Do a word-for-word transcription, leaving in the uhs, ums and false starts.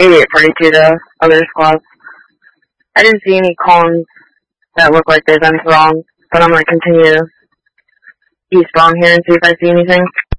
eighty-eight forty-two, the other squads. I didn't see any columns that look like they've been wrong, but I'm going to continue eastbound here and see if I see anything.